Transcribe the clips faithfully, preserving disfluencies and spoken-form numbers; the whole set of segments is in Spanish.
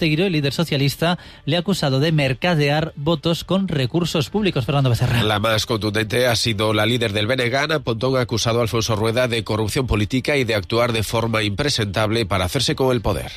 Besteiro, el líder socialista, le ha acusado de mercadear votos con recursos públicos. Fernando Becerra. La más contundente ha sido la líder del B N G, Ana Pontón, ha acusado a Alfonso Rueda de corrupción política y de actuar de forma impresentable para hacerse con el poder.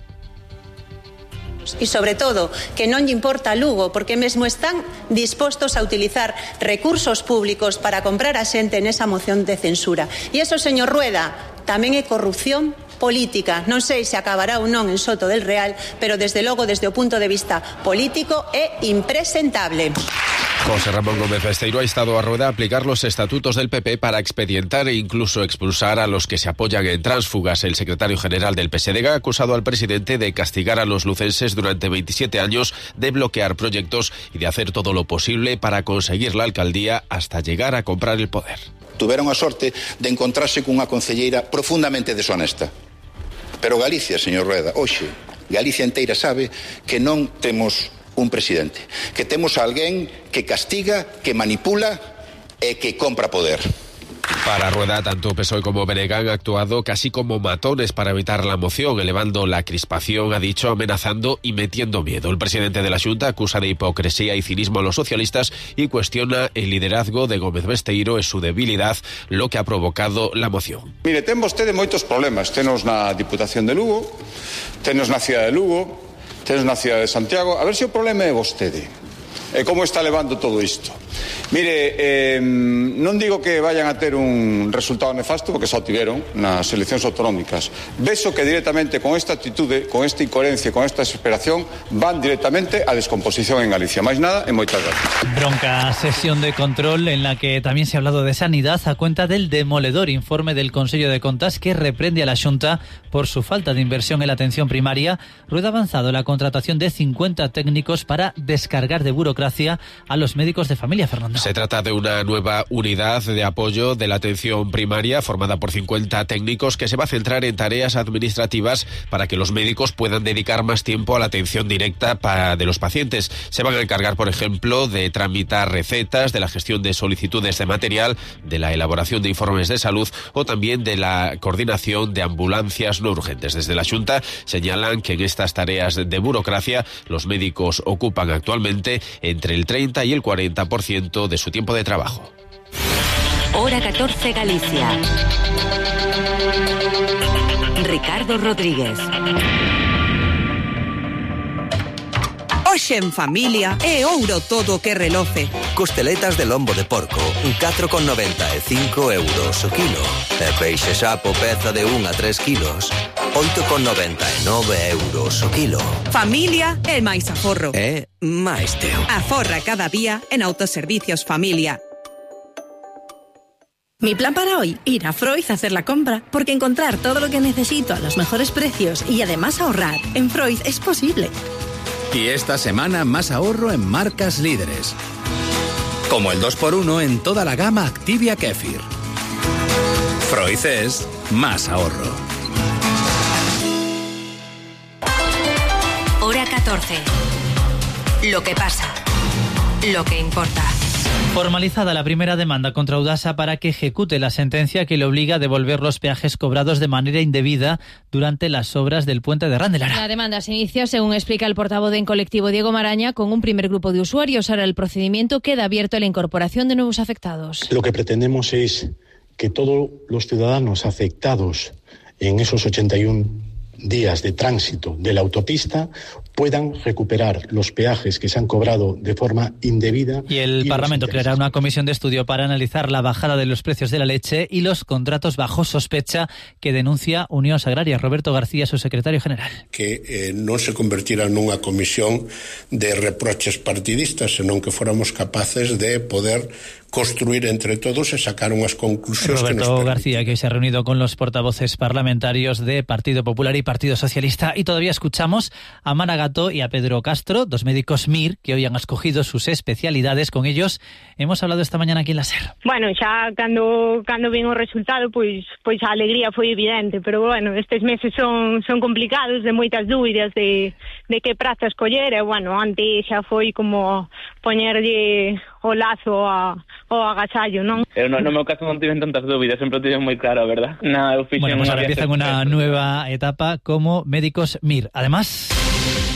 E, sobre todo, que non lle importa Lugo, porque mesmo están dispostos a utilizar recursos públicos para comprar a xente nesa moción de censura. E iso, señor Rueda, tamén é corrupción política. Non sei se acabará ou non en Soto del Real, pero desde logo, desde o punto de vista político, é impresentable. José Ramón Gómez Besteiro ha instado a Rueda a aplicar los estatutos del P P para expedientar e incluso expulsar a los que se apoyan en tránsfugas. El secretario general del P S D G ha acusado al presidente de castigar a los lucenses durante veintisiete años, de bloquear proyectos y de hacer todo lo posible para conseguir la alcaldía hasta llegar a comprar el poder. Tuveron a sorte de encontrarse cunha concelleira profundamente deshonesta. Pero Galicia, señor Rueda, hoxe, Galicia inteira sabe que non temos un presidente, que temos a alguén que castiga, que manipula e que compra poder. Para Rueda, tanto P S O E como B N G han actuado casi como matones para evitar la moción, elevando la crispación, ha dicho, amenazando y metiendo miedo. El presidente de la Xunta acusa de hipocresía y cinismo a los socialistas y cuestiona el liderazgo de Gómez Besteiro e su debilidad, lo que ha provocado la moción. Mire, ten vostede moitos problemas. Tenos na Diputación de Lugo, tenos na cidade de Lugo, tenos na cidade de Santiago. A ver se o problema é vostede. E como está levando todo isto. Mire, eh, non digo que vayan a ter un resultado nefasto, porque xa o tiveron nas eleccións autonómicas. Vexo que directamente con esta actitude, con esta incoherencia, con esta desesperación, van directamente a descomposición en Galicia. Máis nada e moitas gracias. Bronca sesión de control en la que también se ha hablado de sanidad a cuenta del demoledor informe del Consello de Contas que reprende a la Xunta por su falta de inversión en la atención primaria. Rueda ha avanzado la contratación de cincuenta técnicos para descargar de burocracia a los médicos de familia. Fernando. Se trata de una nueva unidad de apoyo de la atención primaria formada por cincuenta técnicos que se va a centrar en tareas administrativas para que los médicos puedan dedicar más tiempo a la atención directa para de los pacientes. Se van a encargar, por ejemplo, de tramitar recetas, de la gestión de solicitudes de material, de la elaboración de informes de salud o también de la coordinación de ambulancias no urgentes. Desde la Xunta señalan que en estas tareas de burocracia los médicos ocupan actualmente entre el treinta y el cuarenta por ciento de su tiempo de trabajo. Hora catorce Galicia. Ricardo Rodríguez. Hoxe en familia é ouro todo o que reloce. Costeletas de lombo de porco, catro con noventa e cinco euros o kilo. E peixe sapo peza de un a tres kilos, oito con noventa e nove euros o kilo. Familia é máis aforro. É máis teu. Aforra cada día en Autoservicios Familia. Mi plan para hoy, ir a Freud a hacer la compra, porque encontrar todo lo que necesito a los mejores precios y además ahorrar en Freud es posible. Y esta semana más ahorro en marcas líderes, como el dos por uno en toda la gama Activia Kefir. Freud es más ahorro. Hora catorce. Lo que pasa, lo que importa. Formalizada la primera demanda contra Audasa para que ejecute la sentencia que le obliga a devolver los peajes cobrados de manera indebida durante las obras del puente de Randelara. La demanda se inicia, según explica el portavoz en colectivo Diego Maraña, con un primer grupo de usuarios. Ahora el procedimiento queda abierto a la incorporación de nuevos afectados. Lo que pretendemos es que todos los ciudadanos afectados en esos ochenta y un días de tránsito de la autopista puedan recuperar los peajes que se han cobrado de forma indebida. Y el y Parlamento creará una comisión de estudio para analizar la bajada de los precios de la leche y los contratos bajo sospecha que denuncia Unión Agraria. Roberto García, su secretario general. Que eh, non se convertira nunha comisión de reproches partidistas, senón que fóramos capaces de poder construir entre todos e sacar unhas conclusións que nos Roberto permitan. García, que se ha reunido con los portavoces parlamentarios de Partido Popular y Partido Socialista. Y todavía escuchamos a Mara Gato y a Pedro Castro, dos médicos M I R que hoy han escogido sus especialidades. Con ellos hemos hablado esta mañana aquí en la SER. Bueno, xa cando cando vin o resultado, pois pois a alegría foi evidente, pero bueno, estes meses son son complicados, de moitas dúbidas de de que praza escoller, e bueno, antes xa foi como poñerlle o lazo a, o agasallo, non? Eu no, no meu caso non tiven tantas dúbidas, sempre o tiven moi claro, verdad? Nada, eu fixen Bueno, pues unha ahora empiezan una nueva etapa como médicos M I R. Además...